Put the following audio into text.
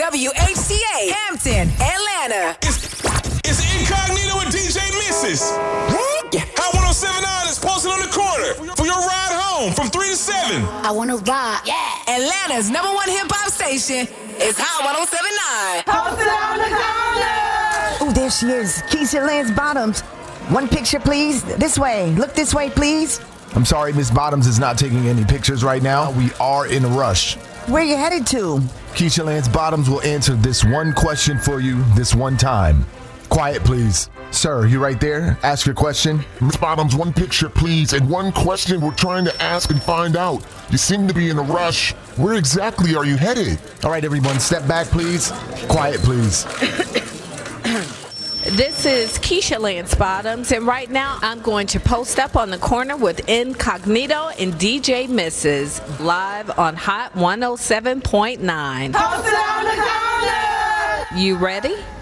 WHCA, Hampton, Atlanta. It's Incognito and DJ Misses. Hot 107.9 is posted on the corner for your ride home from 3 to 7. I want to ride. Yeah. Atlanta's #1 hip-hop station is Hot 107.9. Posted on the corner. Oh, there she is. Keisha Lance Bottoms. One picture, please. This way. Look this way, please. I'm sorry, Miss Bottoms is not taking any pictures right now. We are in a rush. Where you headed to? Keisha Lance Bottoms will answer this one question for you this one time. Quiet, please. Sir, you right there? Ask your question. Miss Bottoms, one picture, please, and one question we're trying to ask and find out. You seem to be in a rush. Where exactly are you headed? All right, everyone, step back, please. Quiet, please. This is Keisha Lance Bottoms, and right now I'm going to post up on the corner with Incognito and DJ Misses, live on Hot 107.9. Posted on the corner. You ready?